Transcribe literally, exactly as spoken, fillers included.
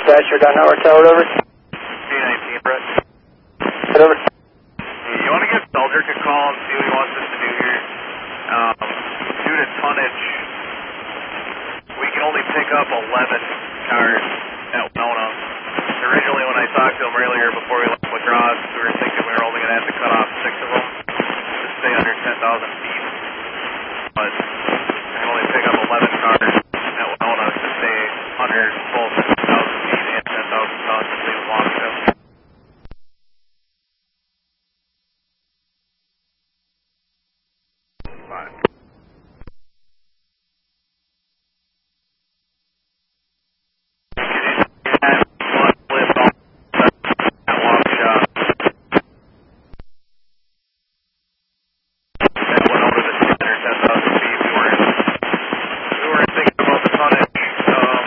Dispatcher, dot network tower, over. B nineteen, Brett. Head over. Hey, you want to give Seldrick a call and see what he wants us to do here? Um, due to tonnage, we can only pick up eleven cars at Winona. Originally, when I talked to him earlier before we left La Crosse, we were thinking we were only going to have to cut off six of them to stay under ten thousand feet. But we can only pick up eleven cars at Winona to stay under both ten thousand feet and ten thousand tons and leave them long.